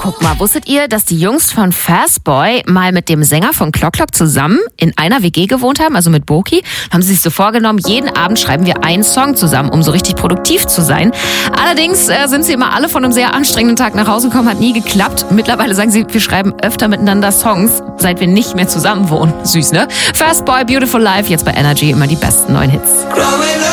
Guck mal, wusstet ihr, dass die Jungs von Fastboy mal mit dem Sänger von Clock Clock zusammen in einer WG gewohnt haben, also mit Boki? Haben sie sich so vorgenommen, jeden Abend schreiben wir einen Song zusammen, um so richtig produktiv zu sein. Allerdings sind sie immer alle von einem sehr anstrengenden Tag nach Hause gekommen, hat nie geklappt. Mittlerweile sagen sie, wir schreiben öfter miteinander Songs, seit wir nicht mehr zusammen wohnen. Süß, ne? Fastboy, Beautiful Life, jetzt bei Energy immer die besten neuen Hits.